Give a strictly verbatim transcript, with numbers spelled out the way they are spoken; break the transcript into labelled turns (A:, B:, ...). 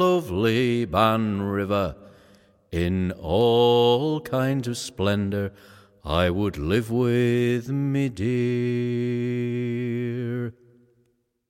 A: lovely Bann River. In all kinds of splendour I would live with me dear.